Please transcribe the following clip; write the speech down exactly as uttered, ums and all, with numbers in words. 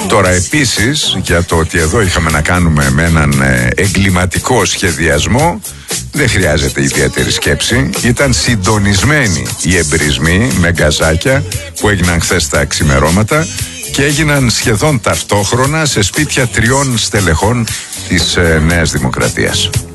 Τώρα επίσης, για το ότι εδώ είχαμε να κάνουμε με έναν εγκληματικό σχεδιασμό, δεν χρειάζεται ιδιαίτερη σκέψη. Ήταν συντονισμένοι οι εμπρισμοί με γκαζάκια που έγιναν χθες τα ξημερώματα και έγιναν σχεδόν ταυτόχρονα σε σπίτια τριών στελεχών της ε, Νέας Δημοκρατίας.